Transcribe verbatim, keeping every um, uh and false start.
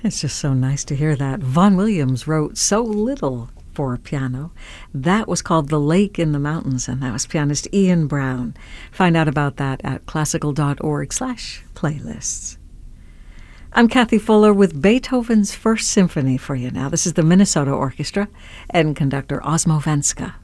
It's just so nice to hear that. Vaughan Williams wrote so little for piano. That was called The Lake in the Mountains, and that was pianist Ian Brown. Find out about that at classical.org slash playlists. I'm Kathy Fuller with Beethoven's First Symphony for you now. This is the Minnesota Orchestra and conductor Osmo Venska.